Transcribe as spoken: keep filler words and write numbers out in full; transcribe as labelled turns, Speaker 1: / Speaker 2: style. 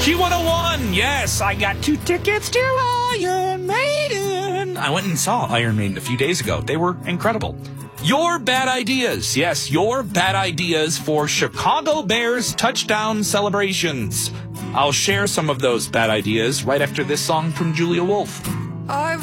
Speaker 1: Q one oh one, yes, I got two tickets to Iron Maiden. I went and saw Iron Maiden a few days ago. They were incredible. Your bad ideas, yes, your bad ideas for Chicago Bears touchdown celebrations. I'll share some of those bad ideas right after this song from Julia Wolf.
Speaker 2: I